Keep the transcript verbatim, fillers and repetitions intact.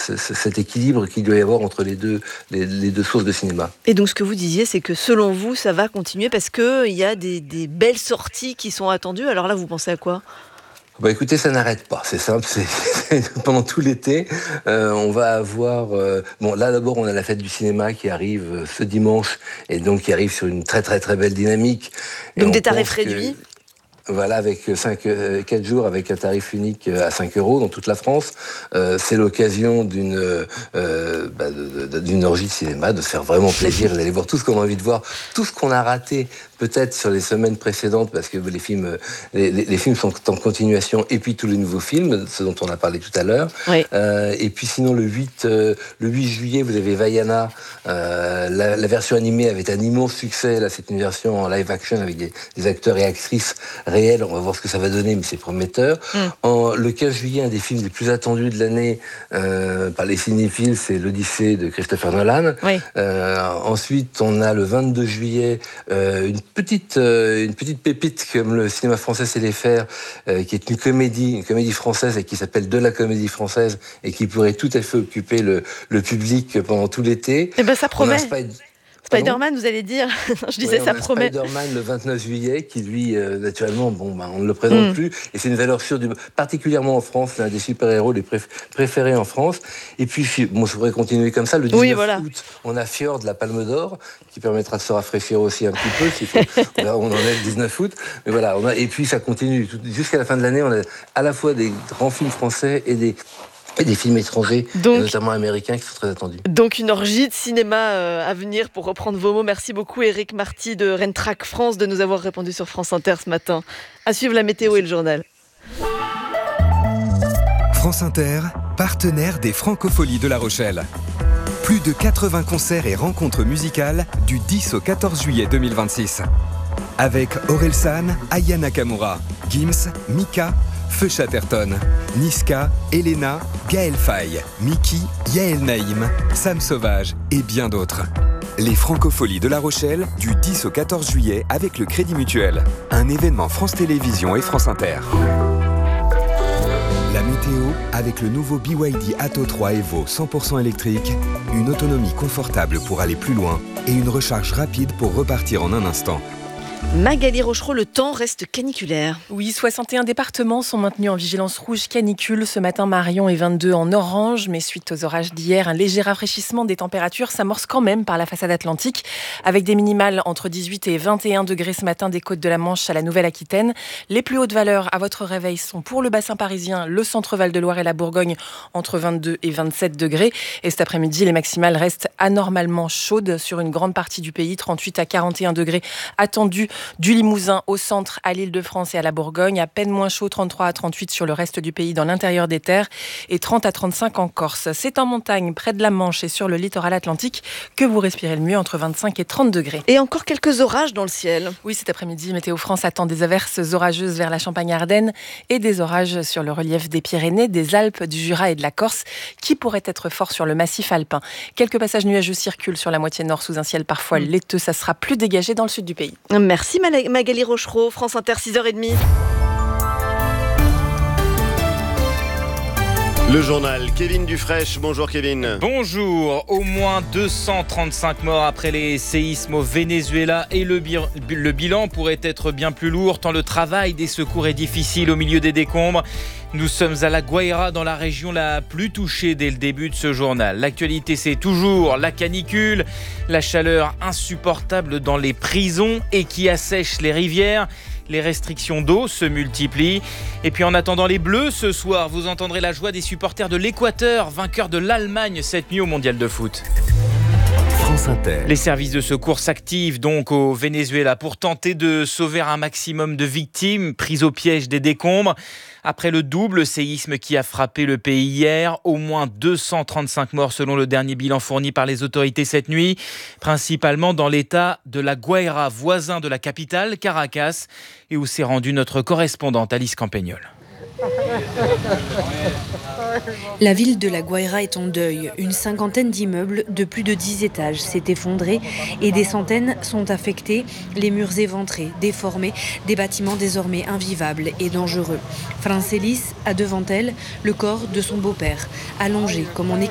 ce, cet équilibre qu'il doit y avoir entre les deux, les, les deux sources de cinéma. Et donc ce que vous disiez, c'est que selon vous, ça va continuer parce qu'il y a des, des belles sorties qui sont attendues. Alors là, vous pensez à quoi ? Bah écoutez, ça n'arrête pas, c'est simple, c'est, c'est pendant tout l'été, euh, on va avoir... Euh, bon, là d'abord, on a la fête du cinéma qui arrive euh, ce dimanche, et donc qui arrive sur une très très très belle dynamique. Et donc des tarifs réduits ? Voilà, avec cinq, quatre jours, avec un tarif unique à cinq euros dans toute la France. Euh, c'est l'occasion d'une, euh, bah, de, de, d'une orgie de cinéma, de se faire vraiment plaisir, d'aller voir tout ce qu'on a envie de voir, tout ce qu'on a raté peut-être sur les semaines précédentes, parce que les films, les, les, les films sont en continuation, et puis tous les nouveaux films, ce dont on a parlé tout à l'heure. Oui. Euh, et puis sinon, le huit, euh, le huit juillet, vous avez Vaiana. Euh, la, la version animée avait un immense succès. Là, c'est une version en live action avec des, des acteurs et actrices réels. On va voir ce que ça va donner, mais c'est prometteur. Mm. En, le quinze juillet, un des films les plus attendus de l'année euh, par les cinéphiles, c'est l'Odyssée de Christopher Nolan. Oui. Euh, ensuite, on a le vingt-deux juillet euh, une petite euh, une petite pépite comme le cinéma français sait les faire, euh, qui est une comédie, une comédie française et qui s'appelle De la comédie française et qui pourrait tout à fait occuper le, le public pendant tout l'été. Eh ben ça promet. Spider-Man, vous allez dire. Je disais, ouais, ça promet. Spider-Man le vingt-neuf juillet, qui lui, euh, naturellement, bon, bah, on ne le présente mm. plus. Et c'est une valeur sûre, du... particulièrement en France, l'un des super-héros les préf... préférés en France. Et puis, bon, je pourrais continuer comme ça. Le dix-neuf oui, voilà. août, on a Fjord, la Palme d'Or, qui permettra de se rafraîchir aussi un petit peu. S'il faut... on en est le dix-neuf août. Mais voilà, on a... Et puis, ça continue. Jusqu'à la fin de l'année, on a à la fois des grands films français et des... et des films étrangers, donc, notamment américains, qui sont très attendus. Donc une orgie de cinéma euh, à venir, pour reprendre vos mots. Merci beaucoup Éric Marty de Rentrac France de nous avoir répondu sur France Inter ce matin. À suivre la météo et le journal. France Inter, partenaire des Francopholies de La Rochelle. Plus de quatre-vingts concerts et rencontres musicales du dix au quatorze juillet deux mille vingt-six. Avec Orelsan, Aya Nakamura, Gims, Mika, Feu Chatterton, Niska, Elena, Gaël Faye, Mickey, Yael Naïm, Sam Sauvage et bien d'autres. Les Francopholies de La Rochelle du dix au quatorze juillet avec le Crédit Mutuel. Un événement France Télévisions et France Inter. La météo avec le nouveau B Y D Atto trois Evo cent pour cent électrique, une autonomie confortable pour aller plus loin et une recharge rapide pour repartir en un instant. Magali Rochereau, le temps reste caniculaire. Oui, soixante et un départements sont maintenus en vigilance rouge canicule. Ce matin, Marion est vingt-deux en orange, mais suite aux orages d'hier, un léger rafraîchissement des températures s'amorce quand même par la façade atlantique, avec des minimales entre dix-huit et vingt et un degrés ce matin des côtes de la Manche à la Nouvelle-Aquitaine. Les plus hautes valeurs à votre réveil sont pour le bassin parisien, le centre Val-de-Loire et la Bourgogne, entre vingt-deux et vingt-sept degrés. Et cet après-midi, les maximales restent anormalement chaudes sur une grande partie du pays, trente-huit à quarante et un degrés attendus du Limousin au centre, à l'Île-de-France et à la Bourgogne. À peine moins chaud, trente-trois à trente-huit sur le reste du pays dans l'intérieur des terres et trente à trente-cinq en Corse. C'est en montagne, près de la Manche et sur le littoral atlantique que vous respirez le mieux, entre vingt-cinq et trente degrés. Et encore quelques orages dans le ciel. Oui, cet après-midi, Météo France attend des averses orageuses vers la Champagne-Ardenne et des orages sur le relief des Pyrénées, des Alpes, du Jura et de la Corse qui pourraient être forts sur le massif alpin. Quelques passages nuageux circulent sur la moitié nord sous un ciel parfois mmh. laiteux. Ça sera plus dégagé dans le sud du pays. Merci Magali Rochereau, France Inter, six heures trente. Le journal, Kevin Dufraîche. Bonjour Kevin. Bonjour. Au moins deux cent trente-cinq morts après les séismes au Venezuela et le, bi- le bilan pourrait être bien plus lourd tant le travail des secours est difficile au milieu des décombres. Nous sommes à La Guaira, dans la région la plus touchée dès le début de ce journal. L'actualité, c'est toujours la canicule, la chaleur insupportable dans les prisons et qui assèche les rivières. Les restrictions d'eau se multiplient. Et puis en attendant les Bleus, ce soir, vous entendrez la joie des supporters de l'Équateur, vainqueurs de l'Allemagne cette nuit au Mondial de foot. France Inter. Les services de secours s'activent donc au Venezuela pour tenter de sauver un maximum de victimes prises au piège des décombres. Après le double séisme qui a frappé le pays hier, au moins deux cent trente-cinq morts selon le dernier bilan fourni par les autorités cette nuit, principalement dans l'état de La Guaira, voisin de la capitale, Caracas, et où s'est rendue notre correspondante Alice Campagnol. La ville de La Guaira est en deuil. Une cinquantaine d'immeubles de plus de dix étages s'est effondré et des centaines sont affectés, les murs éventrés, déformés, des bâtiments désormais invivables et dangereux. Francelis a devant elle le corps de son beau-père, allongé comme on